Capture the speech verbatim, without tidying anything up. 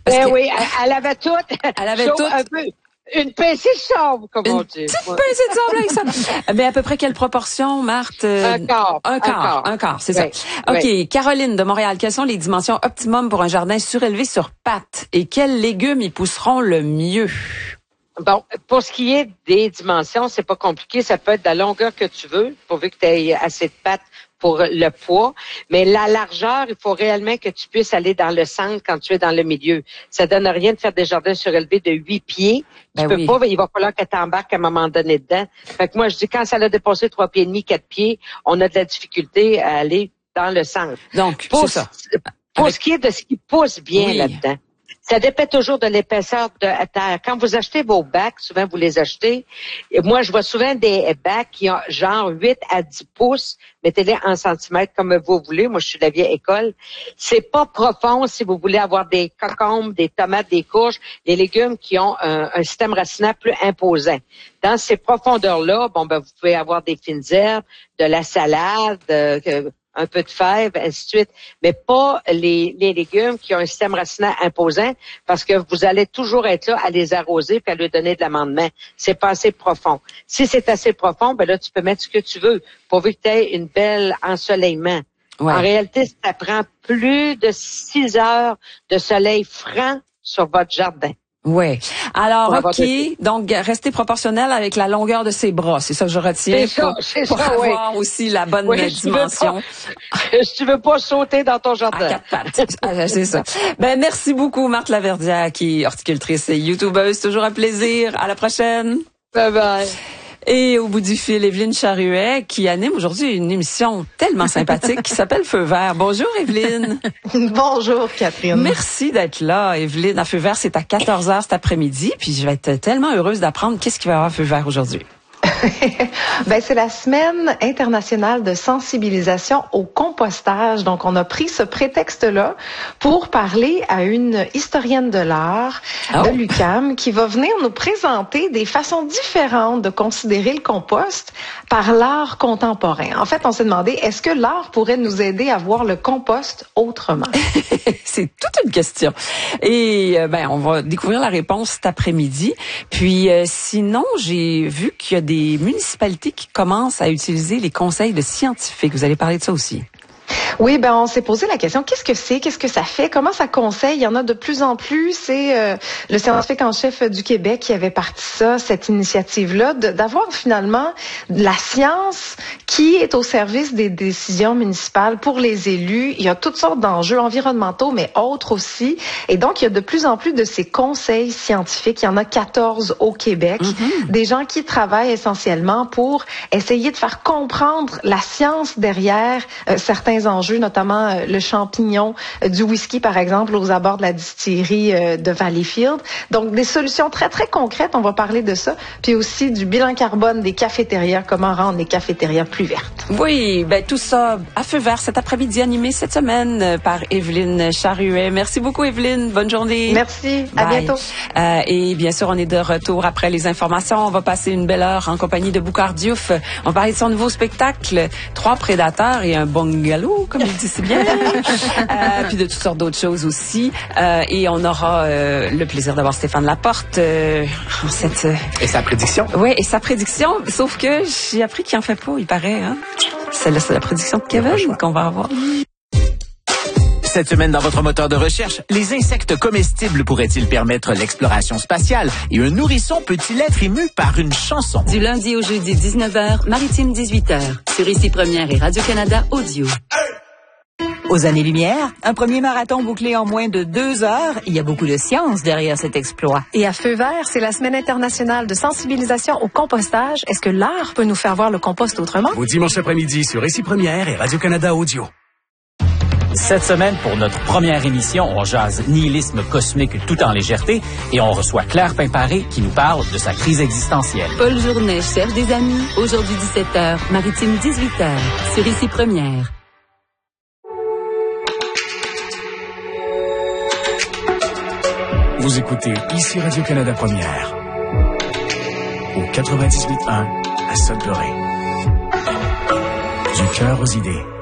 Ben que, oui, elle, elle avait tout. Elle avait tout. Un peu, une pincée de sable, comme Une on dit. petite pincée de sable avec ça. Mais à peu près quelle proportion, Marthe? Un quart. Un quart, un quart, un quart c'est oui, ça. OK, oui. Caroline de Montréal, quelles sont les dimensions optimum pour un jardin surélevé sur pattes? Et quels légumes y pousseront le mieux? Bon, pour ce qui est des dimensions, c'est pas compliqué. Ça peut être de la longueur que tu veux, pourvu que tu aies assez de pattes pour le poids. Mais la largeur, il faut réellement que tu puisses aller dans le centre quand tu es dans le milieu. Ça donne rien de faire des jardins surélevés de huit pieds. Tu ben peux oui. pas, il va falloir que tu embarques à un moment donné dedans. Fait que moi, je dis, quand ça a dépassé trois pieds et demi, quatre pieds, on a de la difficulté à aller dans le centre. Donc, pour, c'est ça. Pour Avec... ce qui est de ce qui pousse bien oui. là-dedans. Ça dépend toujours de l'épaisseur de la terre. Quand vous achetez vos bacs, souvent vous les achetez. Et moi, je vois souvent des bacs qui ont genre huit à dix pouces. Mettez-les en centimètres comme vous voulez. Moi, je suis de la vieille école. C'est pas profond si vous voulez avoir des concombres, des tomates, des courges, des légumes qui ont un, un système racinaire plus imposant. Dans ces profondeurs-là, bon, ben, vous pouvez avoir des fines herbes, de la salade, euh, un peu de fèves, ainsi de suite, mais pas les, les légumes qui ont un système racinaire imposant parce que vous allez toujours être là à les arroser puis à leur donner de l'amendement. C'est pas assez profond. Si c'est assez profond, ben là, tu peux mettre ce que tu veux pourvu que tu aies une belle ensoleillement. Ouais. En réalité, ça prend plus de six heures de soleil franc sur votre jardin. Oui. Alors, OK. Donc, rester proportionnel avec la longueur de ses bras. C'est ça que je retiens. C'est ça, c'est pour ça, avoir oui. aussi la bonne oui, dimension. Si tu, pas, si tu veux pas sauter dans ton jardin. À quatre pattes. ah, c'est ça. Ben, merci beaucoup, Marthe Laverdière, qui est horticultrice et youtubeuse. Toujours un plaisir. À la prochaine. Bye bye. Et au bout du fil, Évelyne Charruet, qui anime aujourd'hui une émission tellement sympathique qui s'appelle Feu vert. Bonjour, Évelyne. Bonjour, Catherine. Merci d'être là, Évelyne. À Feu vert, c'est à quatorze heures cet après-midi. Puis je vais être tellement heureuse d'apprendre qu'est-ce qu'il va y avoir à Feu vert aujourd'hui. Ben, c'est la semaine internationale de sensibilisation au compostage. Donc, on a pris ce prétexte-là pour parler à une historienne de l'art oh. de l'U Q A M qui va venir nous présenter des façons différentes de considérer le compost par l'art contemporain. En fait, on s'est demandé, est-ce que l'art pourrait nous aider à voir le compost autrement? C'est toute une question. Et euh, ben, on va découvrir la réponse cet après-midi. Puis, euh, sinon, j'ai vu qu'il y a des municipalités qui commencent à utiliser les conseils de scientifiques. Vous allez parler de ça aussi. Oui, ben on s'est posé la question, qu'est-ce que c'est, qu'est-ce que ça fait, comment ça conseille? Il y en a de plus en plus. C'est euh, le scientifique en chef du Québec qui avait parti ça, cette initiative-là, de, d'avoir finalement la science qui est au service des décisions municipales pour les élus. Il y a toutes sortes d'enjeux environnementaux, mais autres aussi. Et donc, il y a de plus en plus de ces conseils scientifiques. Il y en a quatorze au Québec. Mm-hmm. Des gens qui travaillent essentiellement pour essayer de faire comprendre la science derrière euh, certains enjeux, notamment euh, le champignon euh, du whisky, par exemple, aux abords de la distillerie euh, de Valleyfield. Donc, des solutions très, très concrètes, on va parler de ça. Puis aussi du bilan carbone des cafétérias, comment rendre les cafétérias plus vertes. Oui, ben tout ça à Feu vert cet après-midi, animé cette semaine par Évelyne Charruet. Merci beaucoup, Évelyne. Bonne journée. Merci. Bye. À bientôt. Euh, et bien sûr, on est de retour après les informations. On va passer une belle heure en compagnie de Boucard Diouf. On va parler de son nouveau spectacle, Trois prédateurs et un bungalow, comme il dit si bien. euh, puis de toutes sortes d'autres choses aussi. Euh, et on aura euh, le plaisir d'avoir Stéphane Laporte euh, en cette... Euh... Et sa prédiction. Oui, et sa prédiction. Sauf que j'ai appris qu'il en fait pas, il paraît. Hein? C'est la, c'est la prédiction de Kevin qu'on va avoir. Cette semaine, dans votre moteur de recherche, les insectes comestibles pourraient-ils permettre l'exploration spatiale et un nourrisson peut-il être ému par une chanson? Du lundi au jeudi, dix-neuf heures, Maritime, dix-huit heures. Sur Ici Première et Radio-Canada Audio. Aux années-lumière, un premier marathon bouclé en moins de deux heures. Il y a beaucoup de science derrière cet exploit. Et à Feu vert, c'est la semaine internationale de sensibilisation au compostage. Est-ce que l'art peut nous faire voir le compost autrement? Au dimanche après-midi sur Ici Première et Radio-Canada Audio. Cette semaine, pour notre première émission, on jase nihilisme cosmique tout en légèreté et on reçoit Claire Pimparé qui nous parle de sa crise existentielle. Paul Journet, chef des amis, aujourd'hui dix-sept heures, Maritime dix-huit heures, sur Ici Première. Vous écoutez Ici Radio-Canada Première au quatre-vingt-dix-huit un à Sudbury. Du cœur aux idées.